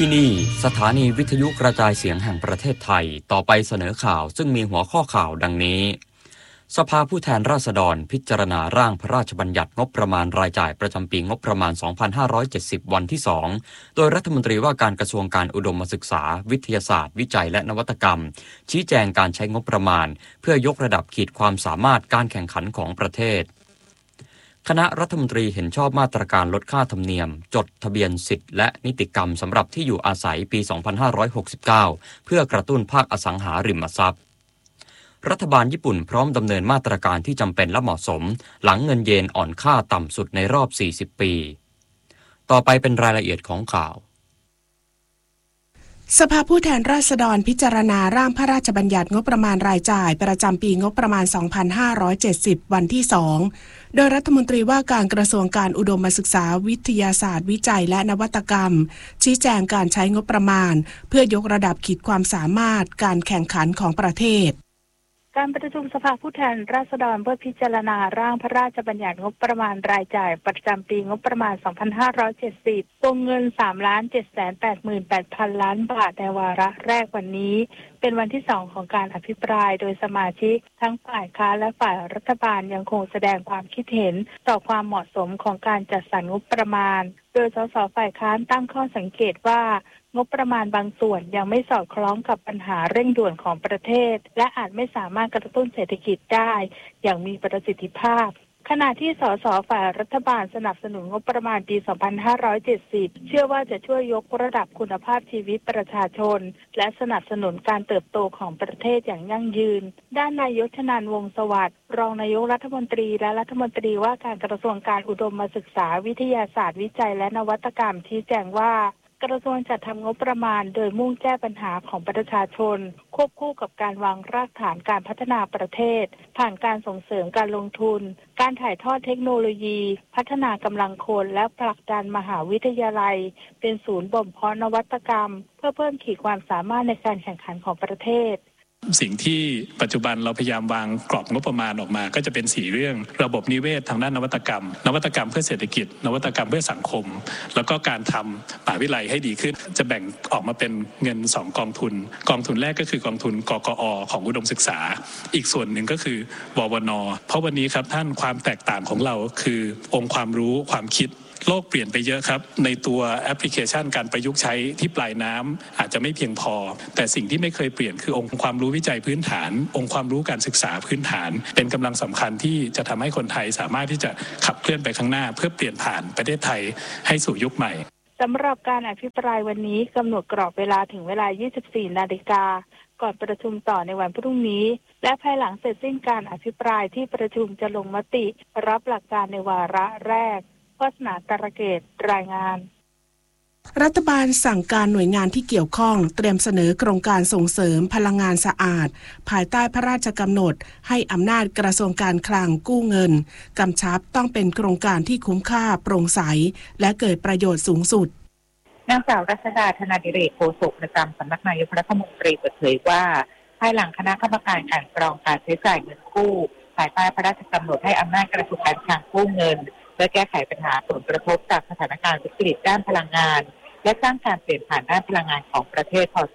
ที่นี่สถานีวิทยุกระจายเสียงแห่งประเทศไทยต่อไปเสนอข่าวซึ่งมีหัวข้อข่าวดังนี้สภาผู้แทนราษฎรพิจารณาร่างพระราชบัญญัติงบประมาณรายจ่ายประจำปีงบประมาณ 2570 วันที่ 2 โดยรัฐมนตรีว่าการกระทรวงการอุดมศึกษาวิทยาศาสตร์วิจัยและนวัตกรรมชี้แจงการใช้งบประมาณเพื่อยกระดับขีดความสามารถการแข่งขันของประเทศคณะรัฐมนตรีเห็นชอบมาตรการลดค่าธรรมเนียมจดทะเบียนสิทธิและนิติกรรมสำหรับที่อยู่อาศัยปี 2569 เพื่อกระตุ้นภาคอสังหาริมทรัพย์รัฐบาลญี่ปุ่นพร้อมดำเนินมาตรการที่จำเป็นและเหมาะสมหลังเงินเยนอ่อนค่าต่ำสุดในรอบ 40 ปี ต่อไปเป็นรายละเอียดของข่าวสภาผู้แทนราษฎรพิจารณาร่างพระราชบัญญัติงบประมาณรายจ่ายประจำปีงบประมาณ 2570 วันที่ 2 โดยรัฐมนตรีว่าการกระทรวงการอุดมศึกษาวิทยาศาสตร์วิจัยและนวัตกรรมชี้แจงการใช้งบประมาณเพื่อยกระดับขีดความสามารถการแข่งขันของประเทศการประชุมสภาผู้แทนราษฎรเพื่อพิจารณาร่างพระราชบัญญัติงบประมาณรายจ่ายประจำปีงบประมาณ 2570 วงเงิน 3,788,000 ล้านบาทในวาระแรกวันนี้เป็นวันที่ 2 ของการอภิปรายโดยสมาชิกทั้งฝ่ายค้านและฝ่ายรัฐบาลยังคงแสดงความคิดเห็นต่อความเหมาะสมของการจัดสรรงบประมาณโดยสสฝ่ายค้านตั้งข้อสังเกตว่างบประมาณบางส่วนยังไม่สอดคล้องกับปัญหาเร่งด่วนของประเทศและอาจไม่สามารถกระตุ้นเศรษฐกิจได้อย่างมีประสิทธิภาพขณะที่สสฝ่ายรัฐบาลสนับสนุนงบประมาณปี 2570 เชื่อว่าจะช่วยยกระดับคุณภาพชีวิตประชาชนและสนับสนุนการเติบโตของประเทศอย่างยั่งยืนด้านนายยศนันท์วงศ์สวัสดิ์รองนายกรัฐมนตรีและรัฐมนตรีว่าการกระทรวงการอุดมศึกษาวิทยาศาสตร์วิจัยและนวัตกรรมชี้แจงว่ากระทรวงจัดทำงบประมาณโดยมุ่งแก้ปัญหาของประชาชนควบคู่กับการวางรากฐานการพัฒนาประเทศผ่านการส่งเสริมการลงทุนการถ่ายทอดเทคโนโลยีพัฒนากำลังคนและผลักดันมหาวิทยาลัยเป็นศูนย์บ่มเพาะนวัตกรรมเพื่อเพิ่มขีดความสามารถในการแข่งขันของประเทศสิ่งที่ปัจจุบันเราพยายามวางกรอบงบประมาณออกมาก็จะเป็น4เรื่องระบบนิเวศทางด้านนวัตกรรมเพื่อเศรษฐกิจนวัตกรรมเพื่อสังคมแล้วก็การทำมหาวิทยาลัยให้ดีขึ้นจะแบ่งออกมาเป็นเงิน2กองทุนแรกก็คือกองทุนกกอของอุดมศึกษาอีกส่วนหนึ่งก็คือววนเพราะวันนี้ครับท่านความแตกต่างของเราคือองค์ความรู้ความคิดโลกเปลี่ยนไปเยอะครับในตัวแอปพลิเคชันการประยุกต์ใช้ที่ปลายน้ำอาจจะไม่เพียงพอแต่สิ่งที่ไม่เคยเปลี่ยนคือองค์ความรู้วิจัยพื้นฐานองค์ความรู้การศึกษาพื้นฐานเป็นกำลังสำคัญที่จะทำให้คนไทยสามารถที่จะขับเคลื่อนไปข้างหน้าเพื่อเปลี่ยนผ่านประเทศไทยให้สู่ยุคใหม่สำหรับการอภิปรายวันนี้กำหนดกรอบเวลาถึงเวลา 24 นาฬิกาก่อนประชุมต่อในวันพรุ่งนี้และภายหลังเสร็จสิ้นการอภิปรายที่ประชุมจะลงมติรับหลักการในวาระแรกวาสนาตระเกตรายงานรัฐบาลสั่งการหน่วยงานที่เกี่ยวข้องเตรียมเสนอโครงการส่งเสริมพลังงานสะอาดภายใต้พระราชกำหนดให้อำนาจกระทรวงการคลังกู้เงินกำชับต้องเป็นโครงการที่คุ้มค่าโปร่งใสและเกิดประโยชน์สูงสุดนางสาวรัชดาธนาดิเรกโฆษกประจำสำนักนายกรัฐมนตรีเปิดเผยว่าภายหลังคณะกรรมการกลั่นกรองการใช้จ่ายเงินกู้ภายใต้พระราชกำหนดให้อำนาจกระทรวงการคลังกู้เงินเพื่อแก้ไขปัญหาผลกระทบจากสถานการณ์วิกฤตด้านพลังงานและสร้างการเปลี่ยนผ่านด้านพลังงานของประเทศพ.ศ.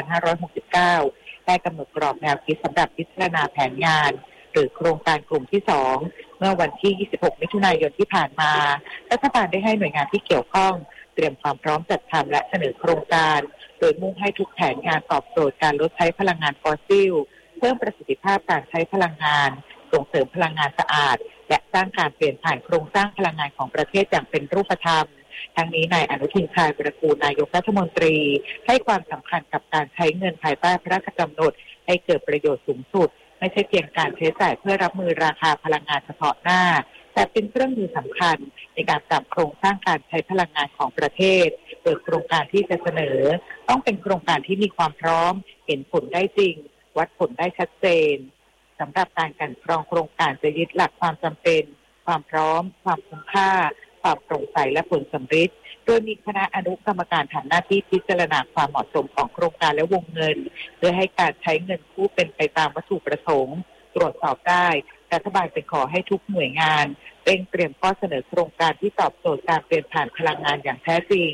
2569ได้กำหนดกรอบแนวคิดสำหรับพิจารณาแผนงานหรือโครงการกลุ่มที่2เมื่อวันที่ 26 มิถุนายนที่ผ่านมารัฐบาลได้ให้หน่วยงานที่เกี่ยวข้องเตรียมความพร้อมจัดทำและเสนอโครงการโดยมุ่งให้ทุกแผนงานตอบโจทย์การลดใช้พลังงานฟอสซิลเพิ่มประสิทธิภาพการใช้พลังงานส่งเสริมพลังงานสะอาดและสร้างการเปลี่ยนผ่านโครงสร้างพลังงานของประเทศอย่างเป็นรูปธรรมทั้งนี้นายอนุทินชาญวิรากูลนายกรัฐมนตรีให้ความสำคัญกับการใช้เงินภายใต้พระราชกำหนดให้เกิดประโยชน์สูงสุดไม่ใช่เพียงการใช้จ่ายเพื่อรับมือราคาพลังงานเฉพาะหน้าแต่เป็นเครื่องมือสำคัญในการปรับโครงสร้างการใช้พลังงานของประเทศโดยโครงการที่จะเสนอต้องเป็นโครงการที่มีความพร้อมเห็นผลได้จริงวัดผลได้ชัดเจนสำหรับการกลั่นกรองโครงการจะยึดหลักความจำเป็นความพร้อมความคุ้มค่าความโปร่งใสและผลสำฤทธิ์โดยมีคณะอนุกรรมการทำหน้าที่พิจารณาความเหมาะสมของโครงการและวงเงินเพื่อให้การใช้เงินกู้เป็นไปตามวัตถุประสงค์ตรวจสอบได้รัฐบาลจึงขอให้ทุกหน่วยงานเร่งเตรียมข้อเสนอโครงการที่ตอบโจทย์การเปลี่ยนผ่านพลังงานอย่างแท้จริง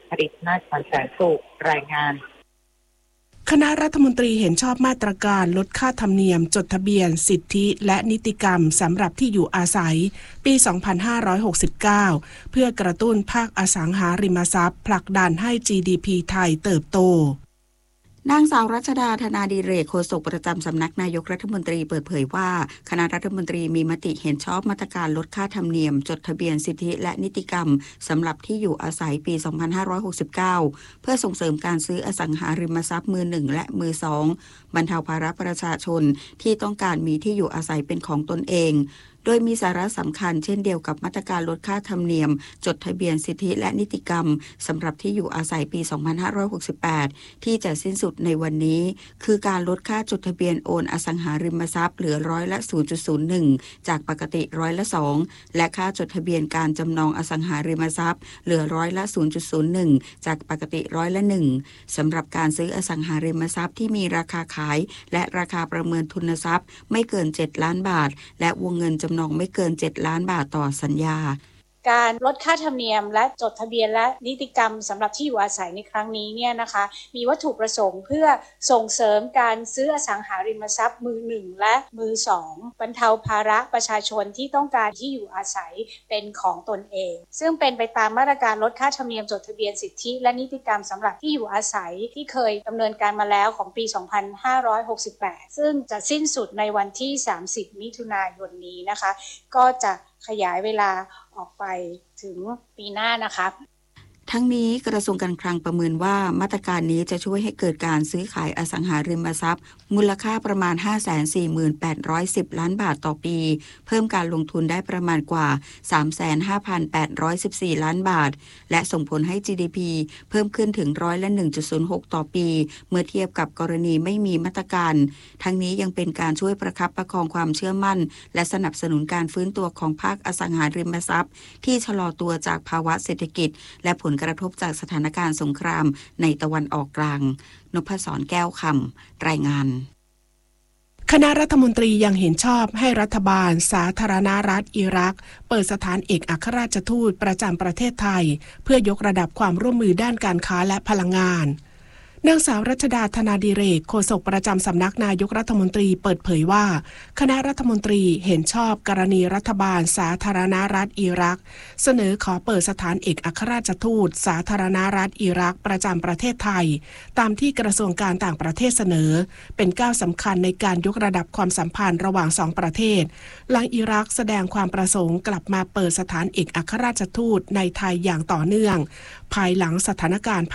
ผลิตนาถแสนสุขรายงานคณะรัฐมนตรีเห็นชอบมาตรการลดค่าธรรมเนียมจดทะเบียนสิทธิและนิติกรรมสำหรับที่อยู่อาศัยปี 2569 เพื่อกระตุ้นภาคอสังหาริมทรัพย์ผลักดันให้ GDP ไทยเติบโตนางสาวรัชดาธนาดิเรกโฆษกประจำสำนักนายกรัฐมนตรีเปิดเผยว่าคณะรัฐมนตรีมีมติเห็นชอบมาตรการลดค่าธรรมเนียมจดทะเบียนสิทธิและนิติกรรมสำหรับที่อยู่อาศัยปี 2569 เพื่อส่งเสริมการซื้ออสังหาริมทรัพย์มือหนึ่งและมือสองบรรเทาภาระประชาชนที่ต้องการมีที่อยู่อาศัยเป็นของตนเองโดยมีสาระสำคัญเช่นเดียวกับมาตรการลดค่าธรรมเนียมจดทะเบียนสิทธิและนิติกรรมสำหรับที่อยู่อาศัยปี 2568 ที่จะสิ้นสุดในวันนี้คือการลดค่าจดทะเบียนโอนอสังหาริมทรัพย์เหลือร้อยละ 0.01 จากปกติร้อยละ 2 และค่าจดทะเบียนการจำนองอสังหาริมทรัพย์เหลือร้อยละ 0.01 จากปกติร้อยละ 1 สำหรับการซื้ออสังหาริมทรัพย์ที่มีราคาขายและราคาประเมินทุนทรัพย์ไม่เกิน 7 ล้านบาทและวงเงินจำนองไม่เกิน 7 ล้านบาทต่อสัญญาการลดค่าธรรมเนียมและจดทะเบียนและนิติกรรมสำหรับที่อยู่อาศัยในครั้งนี้เนี่ยนะคะมีวัตถุประสงค์เพื่อส่งเสริมการซื้ออสังหาริมทรัพย์มือหนึ่งและมือสองบรรเทาภาระประชาชนที่ต้องการที่อยู่อาศัยเป็นของตนเองซึ่งเป็นไปตามมาตรการลดค่าธรรมเนียมจดทะเบียนสิทธิและนิติกรรมสำหรับที่อยู่อาศัยที่เคยดำเนินการมาแล้วของปี 2568 ซึ่งจะสิ้นสุดในวันที่ 30 มิถุนายนนี้นะคะก็จะขยายเวลาออกไปถึงปีหน้านะคะทั้งนี้กระทรวงการคลังประเมินว่ามาตรการนี้จะช่วยให้เกิดการซื้อขายอสังหาริมทรัพย์มูลค่าประมาณ 548,10 ล้านบาทต่อปีเพิ่มการลงทุนได้ประมาณกว่า 35,814 ล้านบาทและส่งผลให้ GDP เพิ่มขึ้นถึงร้อยละ 1.06 ต่อปีเมื่อเทียบกับกรณีไม่มีมาตรการทั้งนี้ยังเป็นการช่วยประคับประคองความเชื่อมั่นและสนับสนุนการฟื้นตัวของภาคอสังหาริมทรัพย์ที่ชะลอตัวจากภาวะเศรษฐกิจและผลกระทบจากสถานการณ์สงครามในตะวันออกกลางนพศรแก้วคำรายงานคณะรัฐมนตรียังเห็นชอบให้รัฐบาลสาธารณรัฐอิรักเปิดสถานเอกอัครราชทูตประจำประเทศไทยเพื่อยกระดับความร่วมมือด้านการค้าและพลังงานนางสาวรัชดาธนาดิเรกโฆษกประจำสำนักนายกรัฐมนตรีเปิดเผยว่าคณะรัฐมนตรีเห็นชอบกรณีรัฐบาลสาธารณรัฐอิรักเสนอขอเปิดสถานเอกอัครราชทูตสาธารณรัฐอิรักประจำประเทศไทยตามที่กระทรวงการต่างประเทศเสนอเป็นก้าวสำคัญในการยกระดับความสัมพันธ์ระหว่างสองประเทศหลังอิรักแสดงความประสงค์กลับมาเปิดสถานเอกอัครราชทูตในไทยอย่างต่อเนื่องภายหลังสถานการณ์